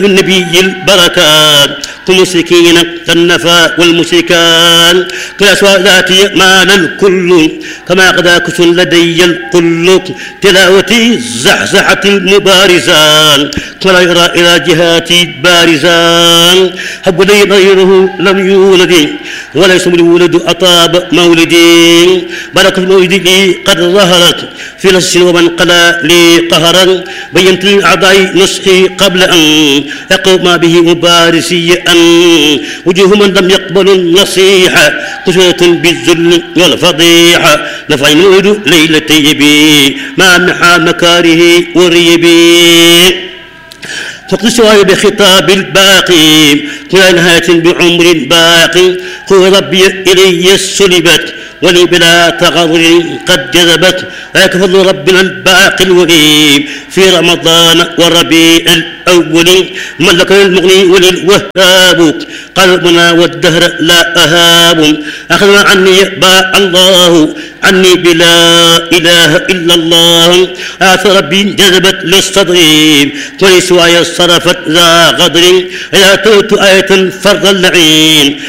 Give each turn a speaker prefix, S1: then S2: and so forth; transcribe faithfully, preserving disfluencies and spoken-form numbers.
S1: النبي البركات كمسكين كالنفا والمشركان كالأسواء ذاتي مال الكل كما قد كس لدي القل تلاوتي زحزحة المبارزان ولا يرى إلى جهاتي بارزان حب لي غيره لم يولد وليس الولد أطاب مولدي بركة مولدي قد ظهرت في لص ومن قلى لي قهرا بينت للأعضاء نسخي قبل أن يقوم به مبارسي أن وجوه من لم يقبل النصيحة قسوة بالذل والفضيحة نفع المولد ليلتي بي مع محا مكاره وريبي فقد سواي بخطاب الباقي كل نهاية بعمر باقي قل ربي إلي سلبت ولي بلا تغرر قد جذبت ذاك فضل ربنا الباقي الوهيب في رمضان والربيع الأول ملك المغني وللوهاب قلبنا والدهر لا أهاب أخذنا عني باع الله عني بلا إله إلا الله آت ربي جذبت للصدر ولسواي صرفت ذا غدر إذا توت آية فرض اللعين